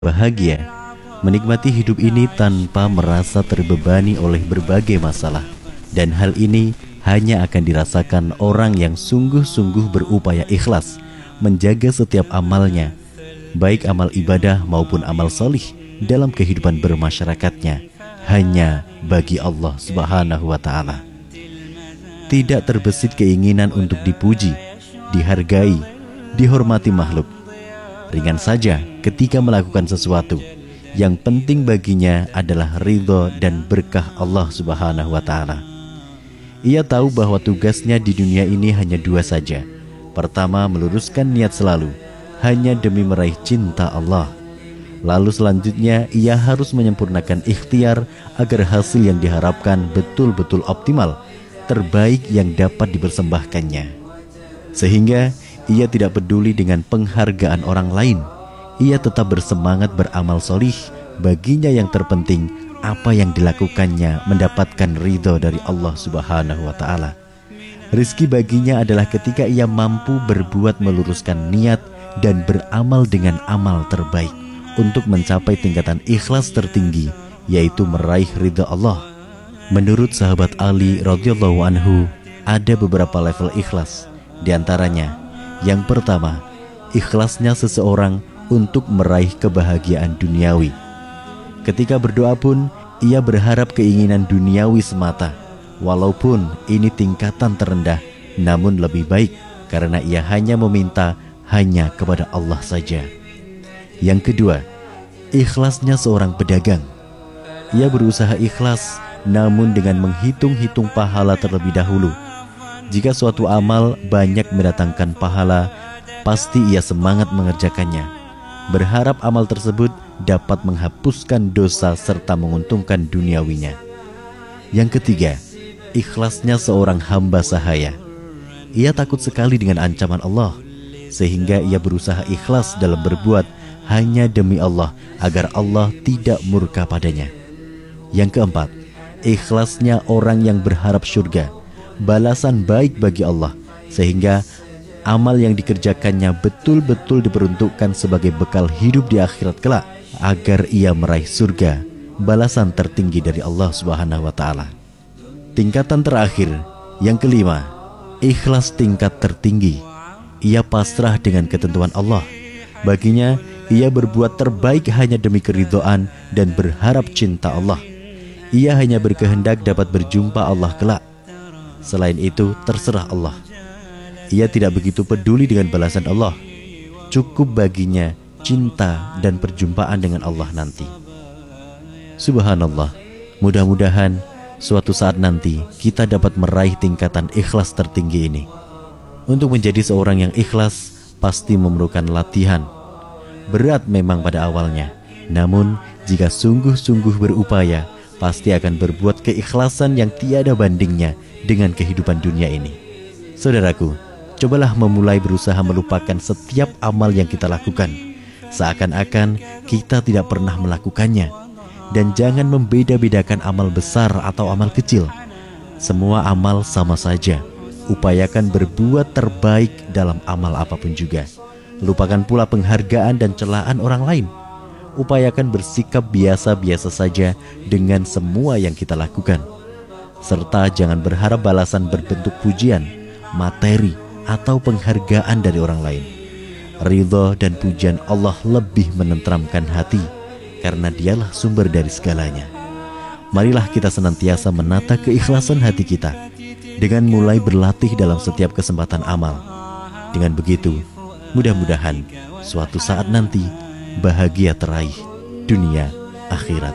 bahagia, menikmati hidup ini tanpa merasa terbebani oleh berbagai masalah. Dan hal ini hanya akan dirasakan orang yang sungguh-sungguh berupaya ikhlas menjaga setiap amalnya, baik amal ibadah maupun amal solih dalam kehidupan bermasyarakatnya, hanya bagi Allah Subhanahu wa Ta'ala. Tidak terbesit keinginan untuk dipuji, dihargai, dihormati makhluk. Ringan saja ketika melakukan sesuatu. Yang penting baginya adalah ridho dan berkah Allah Subhanahu wa Ta'ala. Ia tahu bahwa tugasnya di dunia ini hanya dua saja. Pertama, meluruskan niat selalu hanya demi meraih cinta Allah. Lalu selanjutnya ia harus menyempurnakan ikhtiar agar hasil yang diharapkan betul-betul optimal, terbaik yang dapat dipersembahkannya. Sehingga ia tidak peduli dengan penghargaan orang lain. Ia tetap bersemangat beramal solih. Baginya yang terpenting, apa yang dilakukannya mendapatkan ridho dari Allah Subhanahu wa Ta'ala. Rizki baginya adalah ketika ia mampu berbuat meluruskan niat dan beramal dengan amal terbaik untuk mencapai tingkatan ikhlas tertinggi, yaitu meraih ridho Allah. Menurut sahabat Ali radhiyallahu anhu, ada beberapa level ikhlas. Di antaranya, yang pertama, ikhlasnya seseorang untuk meraih kebahagiaan duniawi. Ketika berdoa pun, ia berharap keinginan duniawi semata. Walaupun ini tingkatan terendah, namun lebih baik karena ia hanya meminta hanya kepada Allah saja. Yang kedua, ikhlasnya seorang pedagang. Ia berusaha ikhlas, namun dengan menghitung-hitung pahala terlebih dahulu. Jika suatu amal banyak mendatangkan pahala, pasti ia semangat mengerjakannya, berharap amal tersebut dapat menghapuskan dosa serta menguntungkan duniawinya. Yang ketiga, ikhlasnya seorang hamba sahaya. Ia takut sekali dengan ancaman Allah, sehingga ia berusaha ikhlas dalam berbuat hanya demi Allah agar Allah tidak murka padanya. Yang keempat, ikhlasnya orang yang berharap surga, balasan baik bagi Allah, sehingga amal yang dikerjakannya betul-betul diperuntukkan sebagai bekal hidup di akhirat kelak, agar ia meraih surga, balasan tertinggi dari Allah Subhanahu wa Ta'ala. Tingkatan terakhir, yang kelima, ikhlas tingkat tertinggi. Ia pasrah dengan ketentuan Allah. Baginya, ia berbuat terbaik hanya demi keridhaan dan berharap cinta Allah. Ia hanya berkehendak dapat berjumpa Allah kelak. Selain itu, terserah Allah. Ia tidak begitu peduli dengan balasan Allah. Cukup baginya cinta dan perjumpaan dengan Allah nanti. Subhanallah, mudah-mudahan suatu saat nanti kita dapat meraih tingkatan ikhlas tertinggi ini. Untuk menjadi seorang yang ikhlas pasti memerlukan latihan. Berat memang pada awalnya, namun jika sungguh-sungguh berupaya, pasti akan berbuat keikhlasan yang tiada bandingnya dengan kehidupan dunia ini. Saudaraku, cobalah memulai berusaha melupakan setiap amal yang kita lakukan, seakan-akan kita tidak pernah melakukannya. Dan jangan membeda-bedakan amal besar atau amal kecil. Semua amal sama saja. Upayakan berbuat terbaik dalam amal apapun juga. Lupakan pula penghargaan dan celaan orang lain. Upayakan bersikap biasa-biasa saja dengan semua yang kita lakukan. Serta jangan berharap balasan berbentuk pujian, materi, atau penghargaan dari orang lain. Ridho dan pujian Allah lebih menenteramkan hati, karena dialah sumber dari segalanya. Marilah kita senantiasa menata keikhlasan hati kita dengan mulai berlatih dalam setiap kesempatan amal. Dengan begitu, mudah-mudahan suatu saat nanti bahagia teraih dunia akhirat.